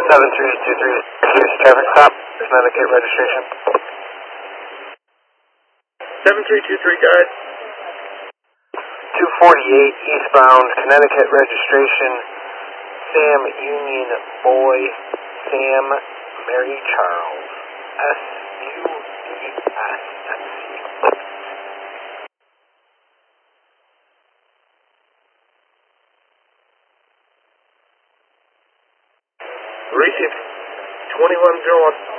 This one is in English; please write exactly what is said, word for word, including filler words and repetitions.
seven three two three, traffic stop, Connecticut registration. seven three two three, guide. two forty-eight eastbound, Connecticut registration, Sam Union Boy, Sam Mary Charles, S U E S M C. Received. twenty-one oh one.